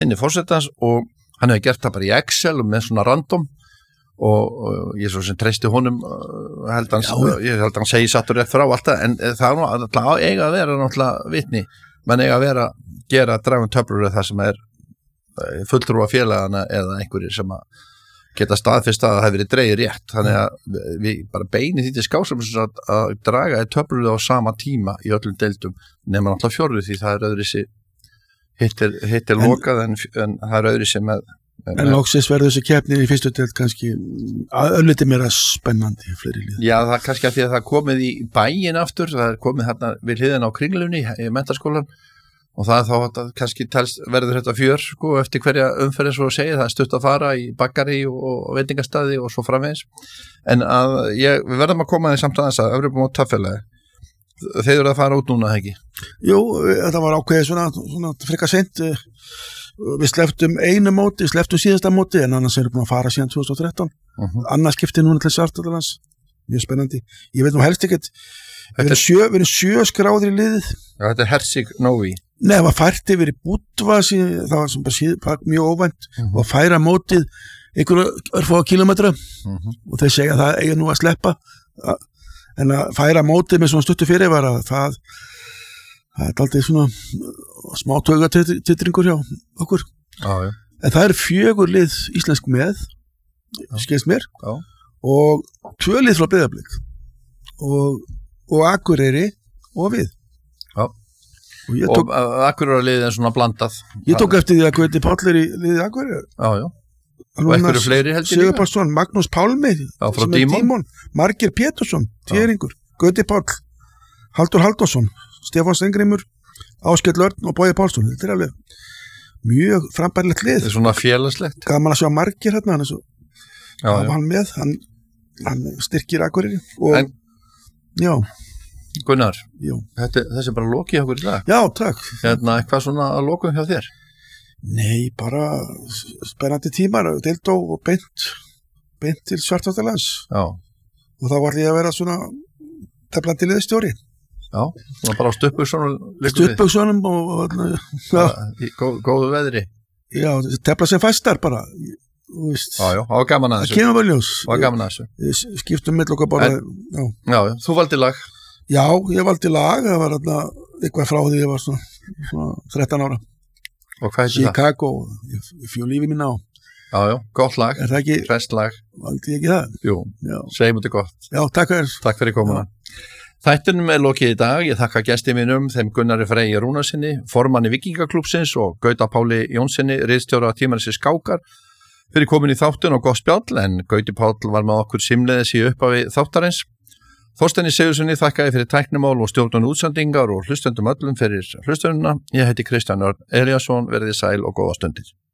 inn í forsetans og hann hefur gert það bara í Excel og með svona random og ég svo sem treysti honum ég held að hann segi sattur rétt frá alltaf, en það er nú alltaf eiga að vera náttúrulega vitni, menn eiga að vera gera dragun töflur eða það sem er fulltrúa félagana eða einhverjir sem að geta staðfest að það hefur verið dreigið rétt, þannig að við bara beinum því til skásam að draga töflur á sama tíma í öllum deildum nema náttúrulega fjórðu því það er öðruvísi hitt er lokað en það er öðruvísi með En loksins verður þessi keppni í fyrstu deild kannski ölliti meira spennandi fleiri lið. Já, það er kannski að því að það komið í bæinn aftur, það er komið hérna við hliðina á Kringlunni í menntaskólan og það er þá kannski verður þetta fjör sko eftir hverja umferð svo að segja, það er stutt að fara í bakkari og veitingastaði og svo framvegis. En við verðum að koma því samt aðeins að Evrópumót taffélagi. Þeir eru að fara út núna, ekki? Jú, þetta var ákveðið svona frekar seint. Við sleftum einu móti, sleftum síðasta móti en annars erum við búin að fara síðan 2013 annars skipti núna til Svartadalans mjög spennandi, ég veit nú helst ekkert við erum 7 skráðir í liðið. Já, þetta er Hersik Nóvi Nei, það var fært yfir í Bútvas það var sem bara mjög óvænt og færa mótið einhverju örfáa kilometra og þeir segja að það eiga nú að sleppa en að færa mótið með svona stuttu fyrirvara það er alltaf svona smá taugatitringur hjá okkur. Já. En það eru 4 lið íslensk með, skilst mér, og 2 lið frá Breiðablik og Akureyri og við. Já. Og Akureyri liðið er svona blandað. Ég tók eftir því að Gauti Páll er í liðið Akureyri. Já. Og einhverju fleiri heldur líka? Sigurpálsson, Magnús Pálmi, sem er Dímon, Margeir Pétursson, Týringur, Gauti Páll, Halldór Halldórsson, Stefán Stengrimur, Áskell Örn og Bogi Pálsson. Þetta er alveg mjög frambærilegt lið. Þetta er svona félagslegt. Gaman að sjá Margeir hérna, hann er svo hann með, hann styrkir Akureyri og já. Gunnar, þessi er bara lokið hjá okkur í dag. Já, takk. Eitthvað svona að lokum hjá þér? Nei, bara spennandi tímar, Deildó og beint til Svartadalans. Já. Og þá var ég að vera svona teflandi liðstjóri. Já, svona bara á Stuttbuxunum Stuttbuxunum og góðu veðri. Já, tefla sem fæstar bara. Já, á gaman að þessu. Það kemur vel ljós. Á gaman að þessu. Skiptum mitt okkar bara. Já, þú valdi lag. Já, ég valdi lag, það var eitthvað frá því ég var svona 13 ára. Og hvað heitir það? Chicago, ég fjó lífi mín á. Já, gott lag. Er það ekki? Frest lag. Valdi ég ekki það? Jú, segjum þetta gott. Já, takk fyrir. Takk fyrir komuna. Þættinum er lokið í dag, ég þakka gesti mínum, þeim Gunnari Freyji Rúnarsinni, formanni Víkingaklúbsins og Gauta Páli Jónssoni, ritstjóra tímarisins Skákar, fyrir komin í þáttun og gott spjall, en Gauti Páll var með okkur símleiðis í upphafi þáttarins. Þorsteini Sigurðssoni þakkaði fyrir tæknimál og stjórnun útsendingar og hlustendum öllum fyrir hlustununa. Ég heiti Kristján Örn Elíasson, verið sæl og góða stundir.